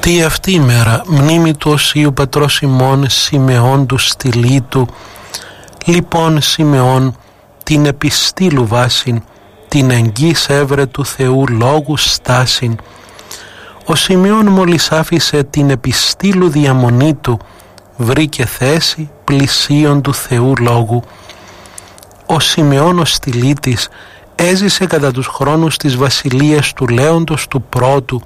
Τι αυτή η μέρα, μνήμη του Οσίου Πατρός ημών Σιμεών του στυλί του. Λοιπόν Σιμεών, την επιστήλου βάσιν, την εγγύς έβρε του Θεού λόγου στάσιν. Ο Σιμεών μόλις άφησε την επιστήλου διαμονή του, βρήκε θέση πλησίον του Θεού λόγου. Ο Σιμεών ο στυλίτης έζησε κατά τους χρόνους της βασιλείας του Λέοντος του πρώτου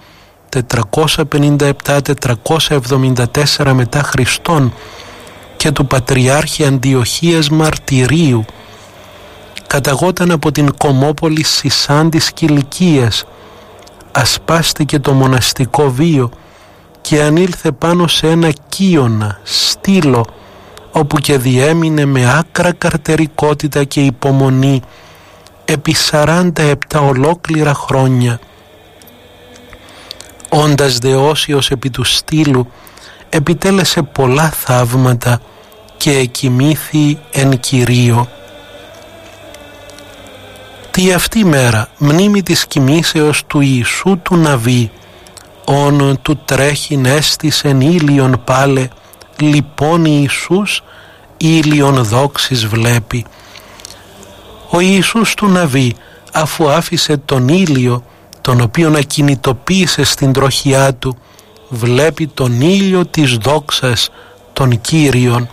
457-474 μετά Χριστόν και του Πατριάρχη Αντιοχίας Μαρτυρίου. Καταγόταν από την κομμόπολη Σισάν της Κιλικίας, ασπάστηκε το μοναστικό βίο και ανήλθε πάνω σε ένα κύωνα, στήλο, όπου και διέμεινε με άκρα καρτερικότητα και υπομονή επί 47 ολόκληρα χρόνια. Όντας δεώσιος επί του στήλου, επιτέλεσε πολλά θαύματα και εκοιμήθη εν Κυρίω. Τι αυτή μέρα, μνήμη της κοιμήσεως του Ιησού του Ναβί, όν του τρέχειν έστησεν ήλιον πάλε, λοιπόν Ιησούς ήλιον δόξης βλέπει. Ο Ιησούς του Ναβί, αφού άφησε τον ήλιο, τον οποίον ακινητοποίησε στην τροχιά του, βλέπει τον ήλιο της δόξας των Κύριων.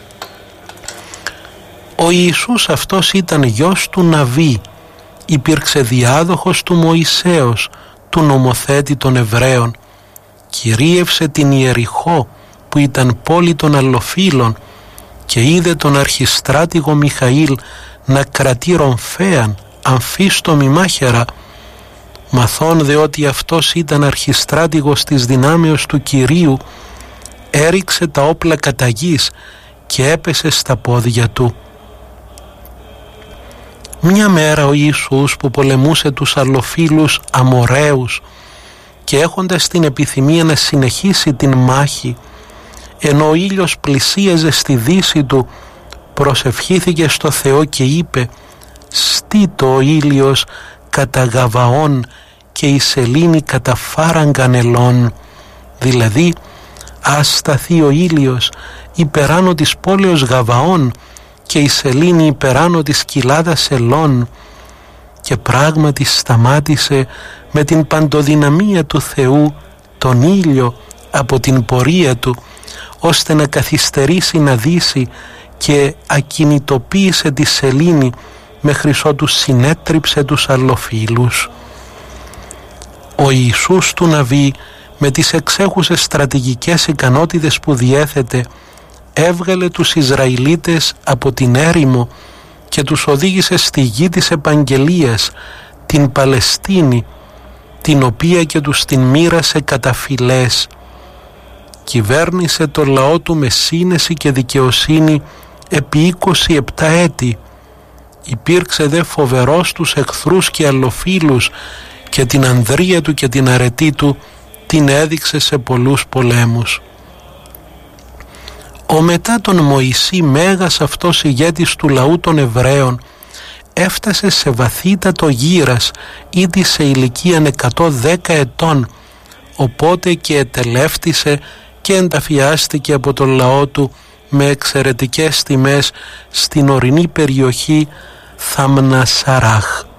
Ο Ιησούς αυτός ήταν γιος του Ναβί, υπήρξε διάδοχος του Μωυσέως, του νομοθέτη των Εβραίων, κυρίευσε την Ιεριχώ που ήταν πόλη των Αλλοφύλων και είδε τον αρχιστράτηγο Μιχαήλ να κρατεί ρομφέαν αμφίστομη μάχαιρα. Μαθών δε ότι αυτός ήταν αρχιστράτηγος της δυνάμεως του Κυρίου, έριξε τα όπλα κατά γης και έπεσε στα πόδια του. Μια μέρα ο Ιησούς που πολεμούσε τους Αλλοφύλους Αμοραίους και έχοντας την επιθυμία να συνεχίσει την μάχη, ενώ ο ήλιος πλησίαζε στη δύση του, προσευχήθηκε στο Θεό και είπε «Στήτω ο ήλιος κατά Γαβαών και η σελήνη κατά φάραγγαν ελών», δηλαδή άσταθει ο ήλιος υπεράνω της πόλεως Γαβαών και η σελήνη υπεράνω της κοιλάδας ελών. Και πράγματι σταμάτησε με την παντοδυναμία του Θεού τον ήλιο από την πορεία του, ώστε να καθυστερήσει να δύσει, και ακινητοποίησε τη σελήνη μέχρι ότου συνέτριψε τους Αλλοφύλους. Ο Ιησούς του Ναβί, με τις εξέχουσες στρατηγικές ικανότητες που διέθετε, έβγαλε τους Ισραηλίτες από την έρημο και τους οδήγησε στη γη της επαγγελίας, την Παλαιστίνη, την οποία και τους την μοίρασε κατά φυλές. Κυβέρνησε το λαό του με σύνεση και δικαιοσύνη επί 27 έτη. Υπήρξε δε φοβερός τους εχθρούς και αλλοφύλους και την ανδρεία του και την αρετή του την έδειξε σε πολλούς πολέμους. Ο μετά τον Μωυσή μέγας αυτός ηγέτης του λαού των Εβραίων έφτασε σε βαθύτατο γύρας ήδη σε ηλικία 110 ετών, οπότε και ετελεύτησε και ενταφιάστηκε από τον λαό του με εξαιρετικές τιμές στην ορεινή περιοχή Θαμνασαράχ.